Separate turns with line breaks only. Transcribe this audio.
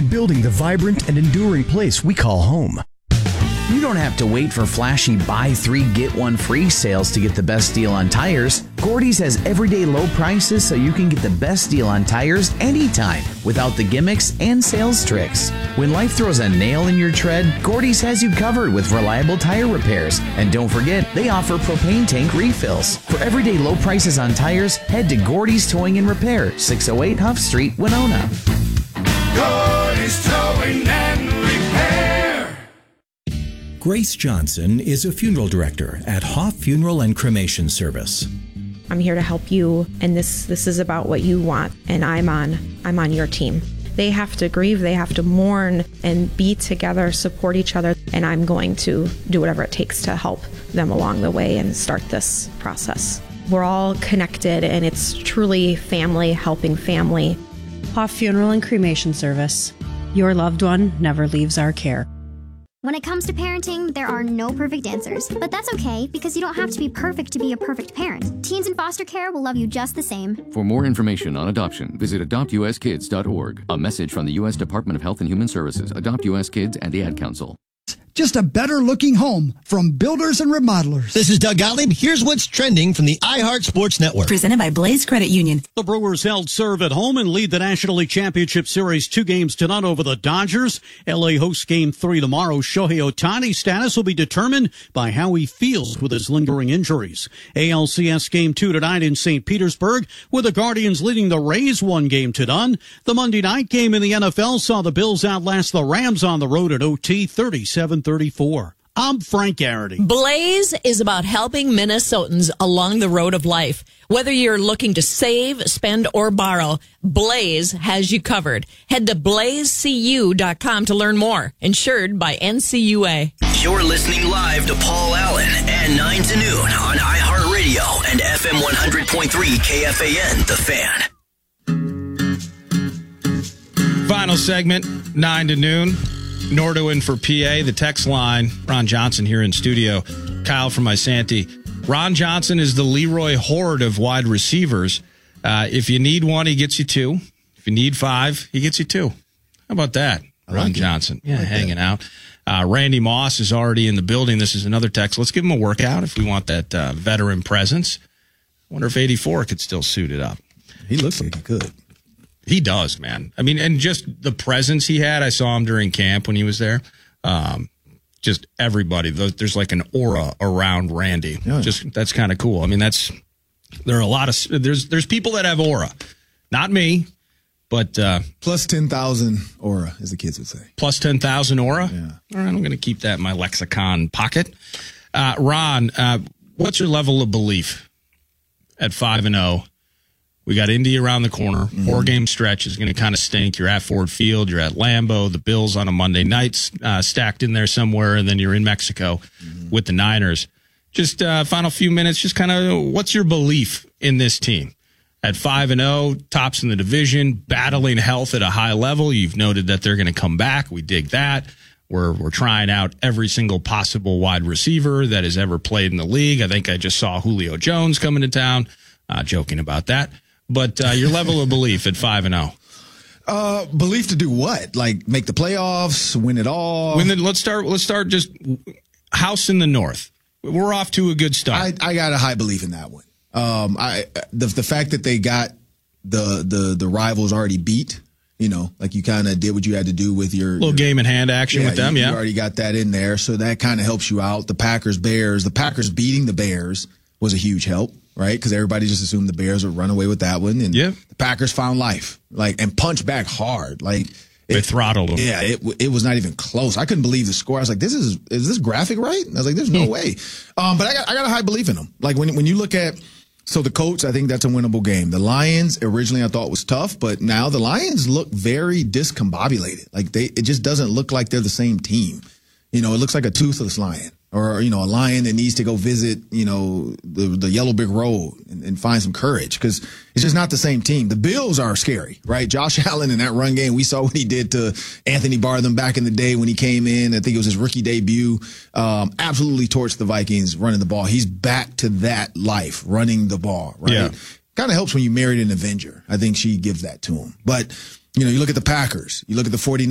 and building the vibrant and enduring place we call home.
You don't have to wait for flashy buy 3 get 1 free sales to get the best deal on tires. Gordy's has everyday low prices so you can get the best deal on tires anytime without the gimmicks and sales tricks. When life throws a nail in your tread, Gordy's has you covered with reliable tire repairs. And don't forget, they offer propane tank refills. For everyday low prices on tires, head to Gordy's Towing and Repair, 608 Huff Street, Winona.
Gordy's Towing and Repair.
Grace Johnson is a funeral director at Hoff Funeral and Cremation Service.
I'm here to help you, and this is about what you want, and I'm on your team. They have to grieve, they have to mourn and be together, support each other, and I'm going to do whatever it takes to help them along the way and start this process. We're all connected, and it's truly family helping family.
Hoff Funeral and Cremation Service. Your loved one never leaves our care.
When it comes to parenting, there are no perfect answers. But that's okay, because you don't have to be perfect to be a perfect parent. Teens in foster care will love you just the same.
For more information on adoption, visit adoptuskids.org. A message from the U.S. Department of Health and Human Services, Adopt U.S. Kids, and the Ad Council.
Just a better-looking home from Builders and Remodelers.
This is Doug Gottlieb. Here's what's trending from the iHeart Sports Network.
Presented by Blaze Credit Union.
The Brewers held serve at home and lead the National League Championship Series 2 games to none over the Dodgers. L.A. hosts Game 3 tomorrow. Shohei Ohtani's status will be determined by how he feels with his lingering injuries. ALCS Game 2 tonight in St. Petersburg, with the Guardians leading the Rays 1 game to none. The Monday night game in the NFL saw the Bills outlast the Rams on the road at OT 37-34. I'm Frank Garrity.
Blaze is about helping Minnesotans along the road of life. Whether you're looking to save, spend, or borrow, Blaze has you covered. Head to blazecu.com to learn more. Insured by NCUA.
You're listening live to Paul Allen at 9 to noon on iHeartRadio and FM 100.3 KFAN, The Fan.
Final segment, 9 to noon. Nordoin for PA, the text line. Ron Johnson here in studio. Kyle from Isanti. Ron Johnson is the Leroy Horde of wide receivers. If you need one, he gets you 2. If you need 5, he gets you 2. How about that, Ron Johnson? Yeah, hanging out. Randy Moss is already in the building. This is another text. Let's give him a workout if we want that veteran presence. I wonder if 84 could still suit it up.
He looks like he could.
He does, man. I mean, and just the presence he had. I saw him during camp when he was there. Just everybody. There's like an aura around Randy. Yeah. Just that's kind of cool. I mean, there are a lot of there's people that have aura. Not me, but
plus 10,000 aura, as the kids would say.
Plus 10,000 aura.
Yeah.
All right, I'm going to keep that in my lexicon pocket. Ron, what's your level of belief at 5-0? We got Indy around the corner. 4-game stretch is going to kind of stink. You're at Ford Field. You're at Lambeau. The Bills on a Monday night stacked in there somewhere, and then you're in Mexico with the Niners. Just final few minutes, just kind of what's your belief in this team? At 5-0, tops in the division, battling health at a high level. You've noted that they're going to come back. We dig that. We're trying out every single possible wide receiver that has ever played in the league. I think I just saw Julio Jones coming to town. Joking about that. But your level of belief at 5-0.
Belief to do what? Like make the playoffs, win it all?
Let's start just house in the North. We're off to a good start.
I got a high belief in that one. The fact that they got the rivals already beat, you know, like you kind of did what you had to do with your
little game in hand action with them.
You already got that in there, so that kind of helps you out. The Packers beating the Bears was a huge help. Right, because everybody just assumed the Bears would run away with that one, and the Packers found life, and punched back hard.
They throttled them.
Yeah, it was not even close. I couldn't believe the score. I was like, is this graphic right? And I was like, there's no way. But I got a high belief in them. Like when you look at the Colts, I think that's a winnable game. The Lions originally I thought was tough, but now the Lions look very discombobulated. It just doesn't look like they're the same team. You know, it looks like a toothless lion. Or, you know, a lion that needs to go visit, you know, the Yellow Brick Road and find some courage because it's just not the same team. The Bills are scary, right? Josh Allen in that run game, we saw what he did to Anthony Bartham back in the day when he came in. I think it was his rookie debut. Absolutely torched the Vikings running the ball. He's back to that life, running the ball, right?
Yeah.
Kind of helps when you married an Avenger. I think she gives that to him. But, you know, you look at the Packers, you look at the 49ers.